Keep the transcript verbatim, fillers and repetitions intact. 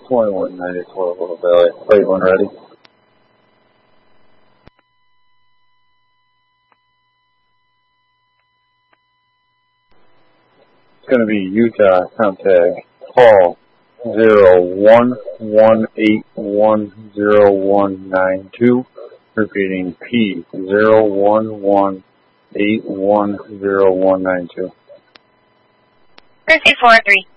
twenty-one ninety-four Little Valley. Plate one ready. It's going to be Utah. Contact call zero one one eight one zero one nine two. Repeating P zero one one eight one zero one nine two. fifty-four three.